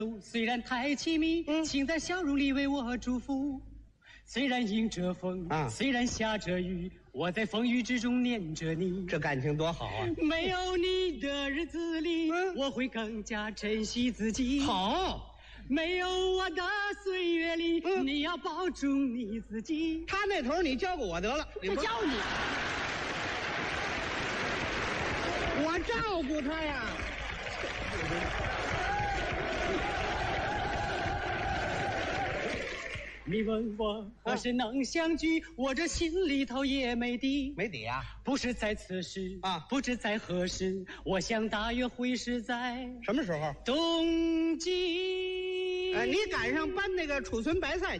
虽然太亲密，请在笑容里为我祝福。虽然迎着风，虽然下着雨，我在风雨之中念着你。 这感情多好啊！ 没有你的日子里，我会更加珍惜自己。 好， 没有我的岁月里，你要保重你自己。 他那头你教给我得了， 我教你， 我照顾他呀。 你问我何时能相聚，我这心里头也没底。 没底啊？ 不是在此时啊， 不知在何时，我想大约会是在什么时候？ 冬季。 你赶上搬那个储存白菜